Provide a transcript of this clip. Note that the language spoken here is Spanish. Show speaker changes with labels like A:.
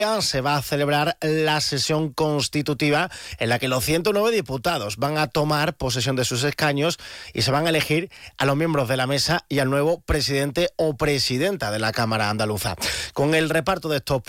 A: se va a celebrar la sesión constitutiva en la que los 109 diputados van a tomar posesión de sus escaños y se van a elegir a los miembros de la mesa y al nuevo presidente o presidenta de la Cámara Andaluza. Con el reparto de estos